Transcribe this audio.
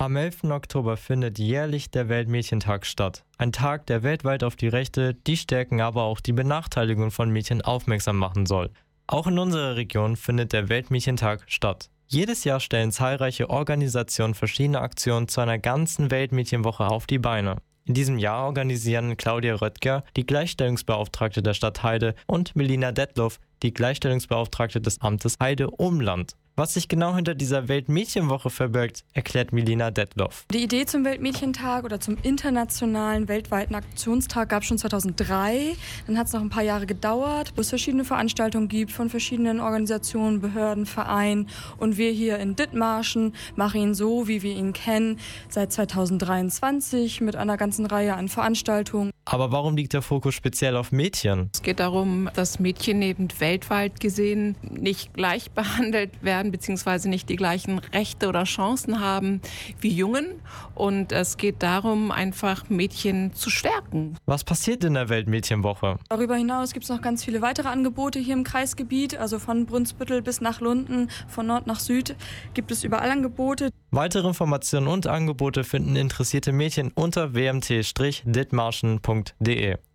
Am 11. Oktober findet jährlich der Weltmädchentag statt. Ein Tag, der weltweit auf die Rechte, die Stärken, aber auch die Benachteiligung von Mädchen aufmerksam machen soll. Auch in unserer Region findet der Weltmädchentag statt. Jedes Jahr stellen zahlreiche Organisationen verschiedene Aktionen zu einer ganzen Weltmädchenwoche auf die Beine. In diesem Jahr organisieren Claudia Röttger, die Gleichstellungsbeauftragte der Stadt Heide, und Melina Detloff, die Gleichstellungsbeauftragte des Amtes Heide-Umland. Was sich genau hinter dieser Weltmädchenwoche verbirgt, erklärt Melina Detloff. Die Idee zum Weltmädchentag oder zum internationalen weltweiten Aktionstag gab es schon 2003. Dann hat es noch ein paar Jahre gedauert, wo es verschiedene Veranstaltungen gibt von verschiedenen Organisationen, Behörden, Vereinen. Und wir hier in Dithmarschen machen ihn so, wie wir ihn kennen, seit 2023 mit einer ganzen Reihe an Veranstaltungen. Aber warum liegt der Fokus speziell auf Mädchen? Es geht darum, dass Mädchen eben weltweit gesehen nicht gleich behandelt werden, beziehungsweise nicht die gleichen Rechte oder Chancen haben wie Jungen. Und es geht darum, einfach Mädchen zu stärken. Was passiert in der Weltmädchenwoche? Darüber hinaus gibt es noch ganz viele weitere Angebote hier im Kreisgebiet, also von Brunsbüttel bis nach Lunden, von Nord nach Süd gibt es überall Angebote. Weitere Informationen und Angebote finden interessierte Mädchen unter wmt-dithmarschen.de.